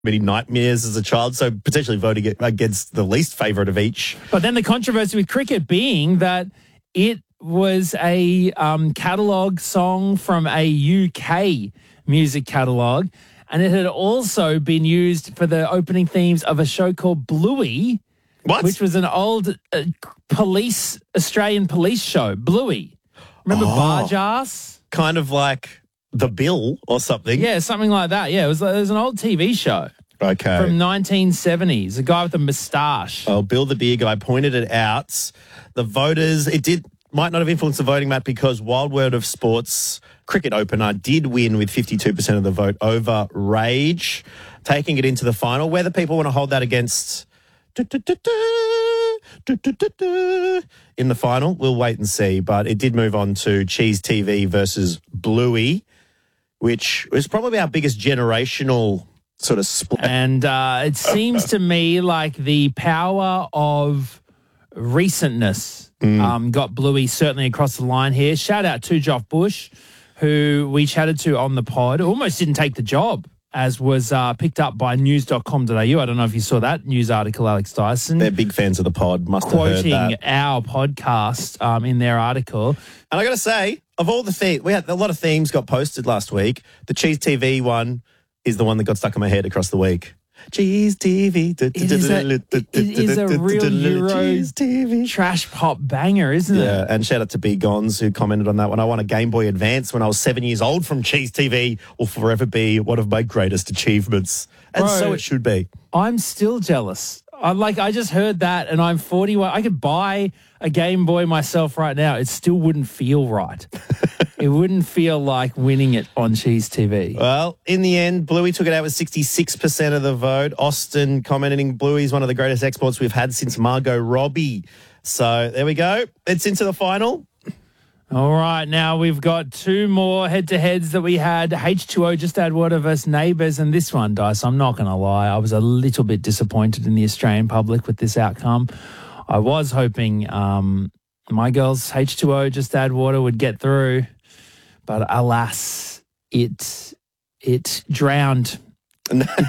many nightmares as a child, so potentially voting against the least favourite of each. But then the controversy with cricket being that it was a catalogue song from a UK music catalogue, and it had also been used for the opening themes of a show called Bluey, which was an old Australian police show, Bluey. Remember Barge Ass? Kind of like The Bill or something. Yeah, something like that. Yeah, it was an old TV show. Okay. From 1970s, a guy with a moustache. Oh, Bill the Beer Guy pointed it out. The voters, might not have influenced the voting, Matt, because Wild World of Sports Cricket Opener did win with 52% of the vote over Rage, taking it into the final. Whether people want to hold that against in the final, we'll wait and see. But it did move on to Cheese TV versus Bluey, which was probably our biggest generational sort of split. And it seems to me like the power of recentness got Bluey certainly across the line here. Shout out to Joff Bush, who we chatted to on the pod. Almost didn't take the job, as was picked up by news.com.au. I don't know if you saw that news article, Alex Dyson. They're big fans of the pod, must have heard that. Quoting our podcast in their article. And I got to say, of all the themes, we had a lot of themes got posted last week. The Cheese TV one is the one that got stuck in my head across the week. Cheese TV. It is a real Euro trash pop banger, isn't it? Yeah, and shout out to B Gons who commented on that one. I won a Game Boy Advance when I was 7 years old from Cheese TV. Will forever be one of my greatest achievements. And so it should be. I'm still jealous. I just heard that and I'm 41. I could buy a Game Boy myself right now. It still wouldn't feel right. It wouldn't feel like winning it on Cheese TV. Well, in the end, Bluey took it out with 66% of the vote. Austin commenting, Bluey's one of the greatest exports we've had since Margot Robbie. So there we go. It's into the final. All right, now we've got two more head-to-heads that we had. H2O, Just Add Water versus Neighbours, and this one, Dice, I'm not going to lie, I was a little bit disappointed in the Australian public with this outcome. I was hoping my girls, H2O, Just Add Water, would get through, but alas, it drowned. It